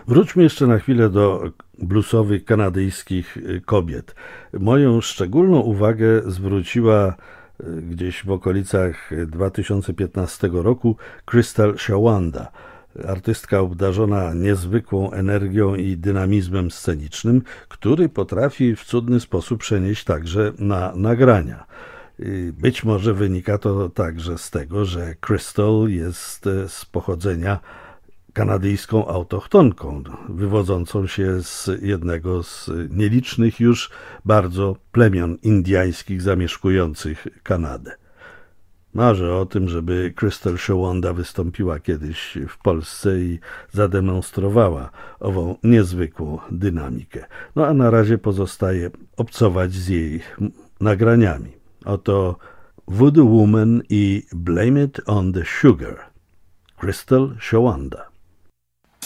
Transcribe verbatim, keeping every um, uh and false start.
Wróćmy jeszcze na chwilę do bluesowych kanadyjskich kobiet. Moją szczególną uwagę zwróciła gdzieś w okolicach dwa tysiące piętnastego roku Crystal Shawanda, artystka obdarzona niezwykłą energią i dynamizmem scenicznym, który potrafi w cudny sposób przenieść także na nagrania. Być może wynika to także z tego, że Crystal jest z pochodzenia kanadyjską autochtonką, wywodzącą się z jednego z nielicznych już bardzo plemion indyjskich zamieszkujących Kanadę. Marzę o tym, żeby Crystal Shawanda wystąpiła kiedyś w Polsce i zademonstrowała ową niezwykłą dynamikę. No a na razie pozostaje obcować z jej nagraniami. Oto Voodoo Woman i Blame It on the Sugar. Crystal Shawanda.